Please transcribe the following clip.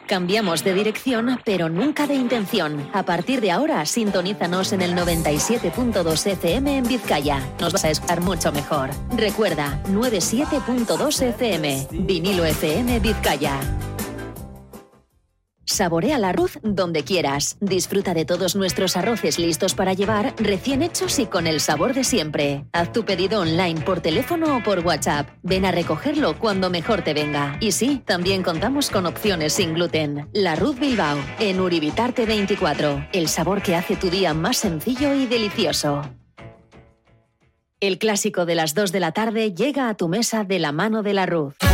Cambiamos de dirección, pero nunca de intención. A partir de ahora, sintonízanos en el 97.2 FM en Vizcaya. Nos vas a escuchar mucho mejor. Recuerda, 97.2 FM, Vinilo FM Vizcaya. Saborea el arroz donde quieras. Disfruta de todos nuestros arroces listos para llevar, recién hechos y con el sabor de siempre. Haz tu pedido online por teléfono o por WhatsApp. Ven a recogerlo cuando mejor te venga. Y sí, también contamos con opciones sin gluten. La Ruz Bilbao, en Uribitarte 24. El sabor que hace tu día más sencillo y delicioso. El clásico de las 2 de la tarde llega a tu mesa de la mano de La Ruz.